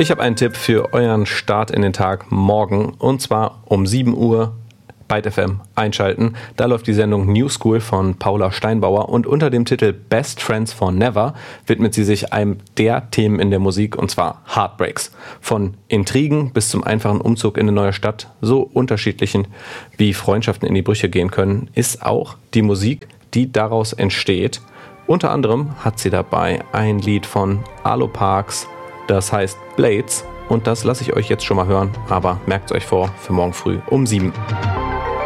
Ich habe einen Tipp für euren Start in den Tag morgen, und zwar um 7 Uhr Byte FM einschalten. Da läuft die Sendung New School von Paula Steinbauer und unter dem Titel Best Friends for Never widmet sie sich einem der Themen in der Musik, und zwar Heartbreaks. Von Intrigen bis zum einfachen Umzug in eine neue Stadt, so unterschiedlichen wie Freundschaften in die Brüche gehen können, ist auch die Musik, die daraus entsteht. Unter anderem hat sie dabei ein Lied von Arlo Parks, das heißt Blades, und das lasse ich euch jetzt schon mal hören, aber merkt es euch vor für morgen früh um 7.